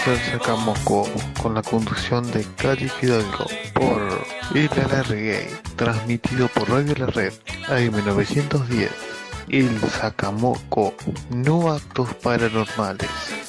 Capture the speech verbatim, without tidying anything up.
Mister Sakamoto, con la conducción de Cali Fidalgo, por El Alargue, transmitido por Radio La Red, A M novecientos diez. El Sakamoto, no actos paranormales.